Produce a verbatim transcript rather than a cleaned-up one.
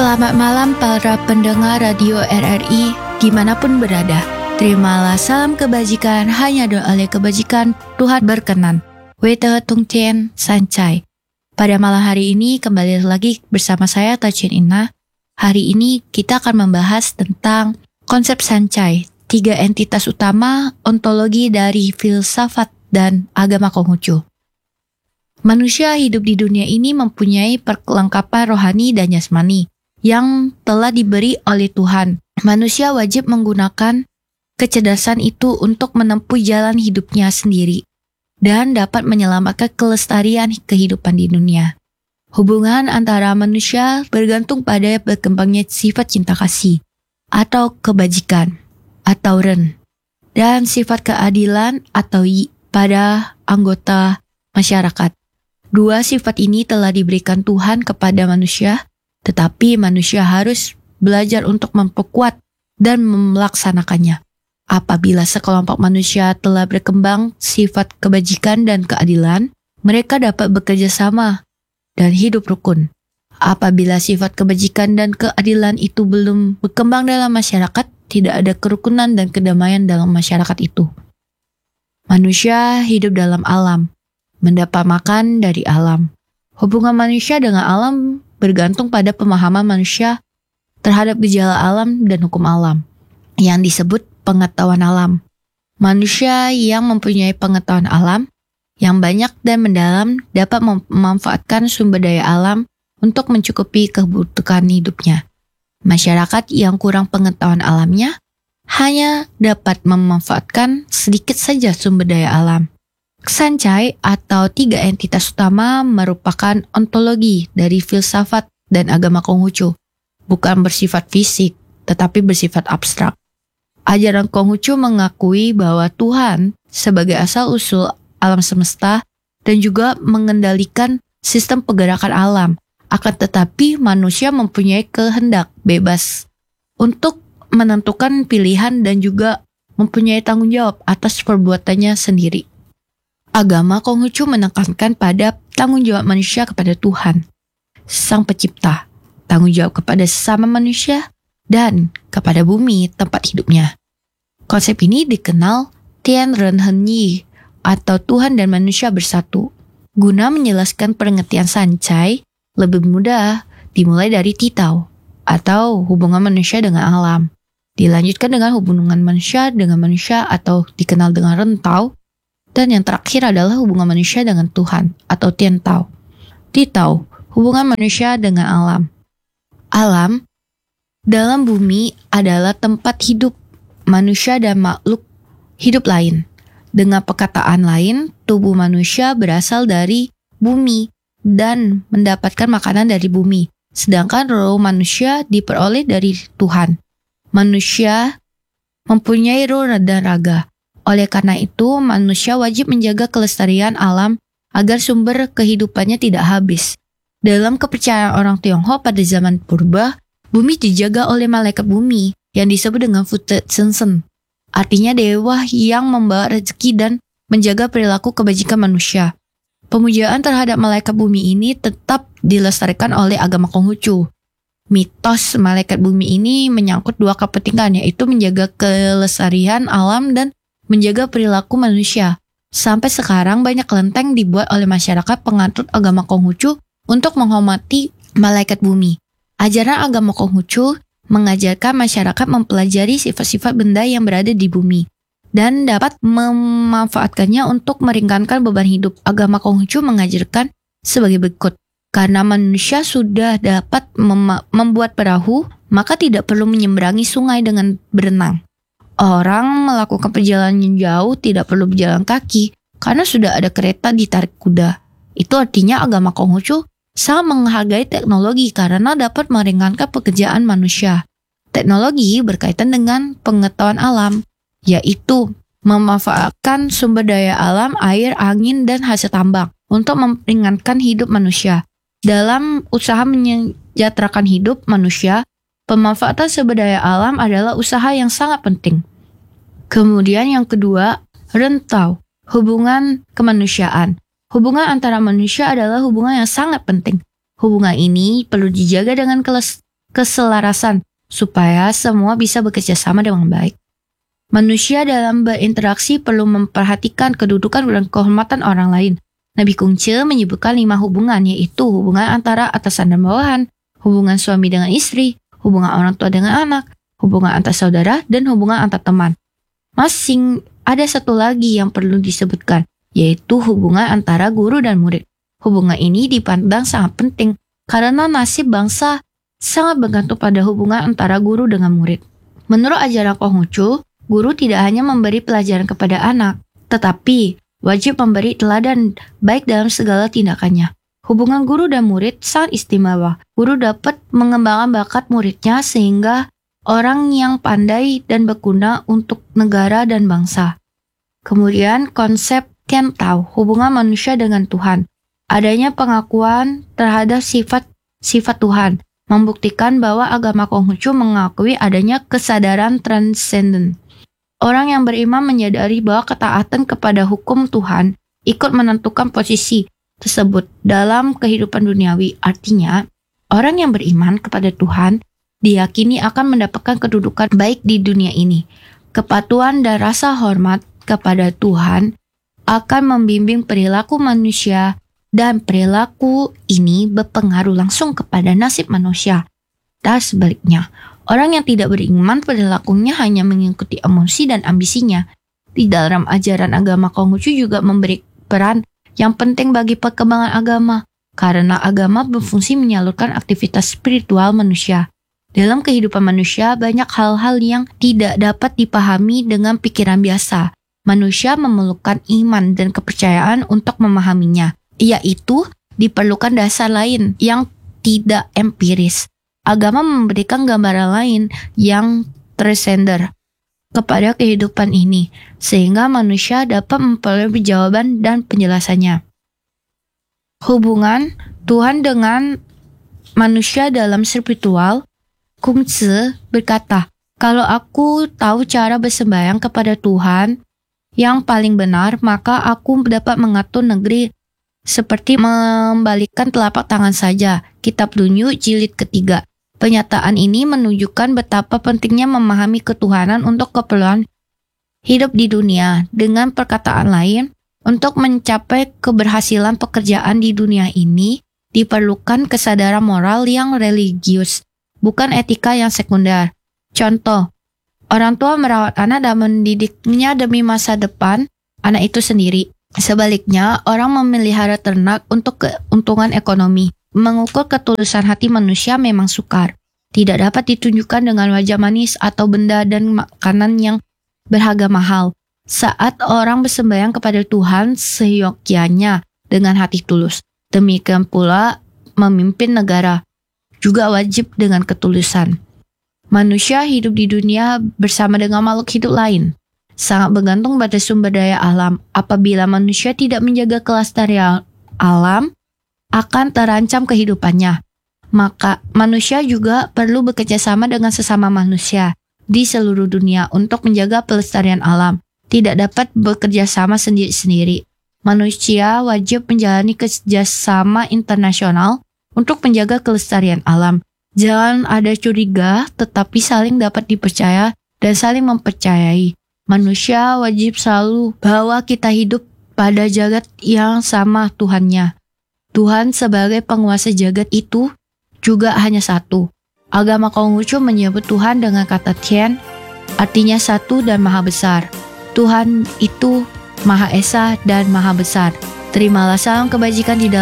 Selamat malam para pendengar radio R R I dimanapun berada. Terimalah salam kebajikan hanya oleh kebajikan Tuhan berkenan. Wete Tung Tien Sancai. Pada malam hari ini kembali lagi bersama saya Tachin Ina. Hari ini kita akan membahas tentang konsep Sancai, tiga entitas utama ontologi dari filsafat dan agama Konghucu. Manusia hidup di dunia ini mempunyai perlengkapan rohani dan jasmani yang telah diberi oleh Tuhan. Manusia wajib menggunakan kecerdasan itu untuk menempuh jalan hidupnya sendiri dan dapat menyelamatkan kelestarian kehidupan di dunia. Hubungan antara manusia bergantung pada berkembangnya sifat cinta kasih atau kebajikan atau ren dan sifat keadilan atau yi pada anggota masyarakat. Dua sifat ini telah diberikan Tuhan kepada manusia, tetapi manusia harus belajar untuk memperkuat dan melaksanakannya. Apabila sekelompok manusia telah berkembang sifat kebajikan dan keadilan, mereka dapat bekerja sama dan hidup rukun. Apabila sifat kebajikan dan keadilan itu belum berkembang dalam masyarakat, tidak ada kerukunan dan kedamaian dalam masyarakat itu. Manusia hidup dalam alam, mendapat makan dari alam. Hubungan manusia dengan alam bergantung pada pemahaman manusia terhadap gejala alam dan hukum alam, yang disebut pengetahuan alam. Manusia yang mempunyai pengetahuan alam yang banyak dan mendalam dapat memanfaatkan sumber daya alam untuk mencukupi kebutuhan hidupnya. Masyarakat yang kurang pengetahuan alamnya hanya dapat memanfaatkan sedikit saja sumber daya alam. Sancai atau tiga entitas utama merupakan ontologi dari filsafat dan agama Konghucu, bukan bersifat fisik, tetapi bersifat abstrak. Ajaran Konghucu mengakui bahwa Tuhan sebagai asal-usul alam semesta dan juga mengendalikan sistem pergerakan alam, akan tetapi manusia mempunyai kehendak bebas untuk menentukan pilihan dan juga mempunyai tanggung jawab atas perbuatannya sendiri. Agama Konghucu menekankan pada tanggung jawab manusia kepada Tuhan, Sang Pencipta, tanggung jawab kepada sesama manusia, dan kepada bumi tempat hidupnya. Konsep ini dikenal Tien Ren Hen Yi atau Tuhan dan manusia bersatu. Guna menjelaskan pengertian Sancai lebih mudah dimulai dari Titao atau hubungan manusia dengan alam. Dilanjutkan dengan hubungan manusia dengan manusia atau dikenal dengan Rentao. Dan yang terakhir adalah hubungan manusia dengan Tuhan atau Tien Tao. Titao, hubungan manusia dengan alam. Alam dalam bumi adalah tempat hidup manusia dan makhluk hidup lain. Dengan perkataan lain, tubuh manusia berasal dari bumi dan mendapatkan makanan dari bumi. Sedangkan roh manusia diperoleh dari Tuhan. Manusia mempunyai roh dan raga. Oleh karena itu, manusia wajib menjaga kelestarian alam agar sumber kehidupannya tidak habis. Dalam kepercayaan orang Tionghoa pada zaman purba, bumi dijaga oleh malaikat bumi yang disebut dengan Futet Sensen. Artinya dewa yang membawa rezeki dan menjaga perilaku kebajikan manusia. Pemujaan terhadap malaikat bumi ini tetap dilestarikan oleh agama Konghucu. Mitos malaikat bumi ini menyangkut dua kepentingan, yaitu menjaga kelestarian alam dan menjaga perilaku manusia. Sampai sekarang banyak kelenteng dibuat oleh masyarakat penganut agama Konghucu untuk menghormati malaikat bumi. Ajaran agama Konghucu mengajarkan masyarakat mempelajari sifat-sifat benda yang berada di bumi dan dapat memanfaatkannya untuk meringankan beban hidup. Agama Konghucu mengajarkan sebagai berikut. Karena manusia sudah dapat mem- membuat perahu, maka tidak perlu menyeberangi sungai dengan berenang. Orang melakukan perjalanan jauh tidak perlu berjalan kaki karena sudah ada kereta ditarik kuda. Itu artinya agama Konghucu sangat menghargai teknologi karena dapat meringankan pekerjaan manusia. Teknologi berkaitan dengan pengetahuan alam, yaitu memanfaatkan sumber daya alam, air, angin, dan hasil tambang untuk meringankan hidup manusia. Dalam usaha menyejahterakan hidup manusia, pemanfaatan sumber daya alam adalah usaha yang sangat penting. Kemudian yang kedua, Rentao, hubungan kemanusiaan. Hubungan antara manusia adalah hubungan yang sangat penting. Hubungan ini perlu dijaga dengan keles- keselarasan supaya semua bisa bekerja sama dengan baik. Manusia dalam berinteraksi perlu memperhatikan kedudukan dan kehormatan orang lain. Nabi Kungce menyebutkan lima hubungan, yaitu hubungan antara atasan dan bawahan, hubungan suami dengan istri, hubungan orang tua dengan anak, hubungan antar saudara, dan hubungan antar teman. Masing ada satu lagi yang perlu disebutkan, yaitu hubungan antara guru dan murid. Hubungan ini dipandang sangat penting karena nasib bangsa sangat bergantung pada hubungan antara guru dengan murid. Menurut ajaran Konghucu, guru tidak hanya memberi pelajaran kepada anak, tetapi wajib memberi teladan baik dalam segala tindakannya. Hubungan guru dan murid sangat istimewa. Guru dapat mengembangkan bakat muridnya sehingga orang yang pandai dan berguna untuk negara dan bangsa. Kemudian konsep Tian Tao, hubungan manusia dengan Tuhan. Adanya pengakuan terhadap sifat-sifat Tuhan, membuktikan bahwa agama Konghucu mengakui adanya kesadaran transenden. Orang yang beriman menyadari bahwa ketaatan kepada hukum Tuhan ikut menentukan posisi tersebut dalam kehidupan duniawi. Artinya, orang yang beriman kepada Tuhan diyakini akan mendapatkan kedudukan baik di dunia ini. Kepatuhan dan rasa hormat kepada Tuhan akan membimbing perilaku manusia, dan perilaku ini berpengaruh langsung kepada nasib manusia. Dan sebaliknya, orang yang tidak beriman perilakunya hanya mengikuti emosi dan ambisinya. Di dalam ajaran agama Konghucu juga memberi peran yang penting bagi perkembangan agama, karena agama berfungsi menyalurkan aktivitas spiritual manusia. Dalam kehidupan manusia, banyak hal-hal yang tidak dapat dipahami dengan pikiran biasa. Manusia memerlukan iman dan kepercayaan untuk memahaminya, yaitu diperlukan dasar lain yang tidak empiris. Agama memberikan gambaran lain yang transender kepada kehidupan ini, sehingga manusia dapat memperoleh jawaban dan penjelasannya. Hubungan Tuhan dengan manusia dalam spiritual, Kungce berkata, kalau aku tahu cara bersembahyang kepada Tuhan yang paling benar, maka aku dapat mengatur negeri seperti membalikkan telapak tangan saja. Kitab Dunyu jilid ketiga. Pernyataan ini menunjukkan betapa pentingnya memahami ketuhanan untuk keperluan hidup di dunia. Dengan perkataan lain, untuk mencapai keberhasilan pekerjaan di dunia ini, diperlukan kesadaran moral yang religius, bukan etika yang sekunder. Contoh, orang tua merawat anak dan mendidiknya demi masa depan anak itu sendiri. Sebaliknya, orang memelihara ternak untuk keuntungan ekonomi. Mengukur ketulusan hati manusia memang sukar. Tidak dapat ditunjukkan dengan wajah manis atau benda dan makanan yang berharga mahal. Saat orang bersembahyang kepada Tuhan seyogyanya dengan hati tulus. Demikian pula memimpin negara juga wajib dengan ketulusan. Manusia hidup di dunia bersama dengan makhluk hidup lain, sangat bergantung pada sumber daya alam. Apabila manusia tidak menjaga kelestarian alam, akan terancam kehidupannya. Maka manusia juga perlu bekerja sama dengan sesama manusia di seluruh dunia untuk menjaga pelestarian alam. Tidak dapat bekerja sama sendiri-sendiri. Manusia wajib menjalani kerjasama internasional untuk menjaga kelestarian alam. Jangan ada curiga, tetapi saling dapat dipercaya dan saling mempercayai. Manusia wajib selalu bahwa kita hidup pada jagat yang sama Tuhannya. Tuhan sebagai penguasa jagat itu juga hanya satu. Agama Konghucu menyebut Tuhan dengan kata Tian, artinya satu dan maha besar. Tuhan itu Maha Esa dan Maha Besar. Terimalah salam kebajikan di dalam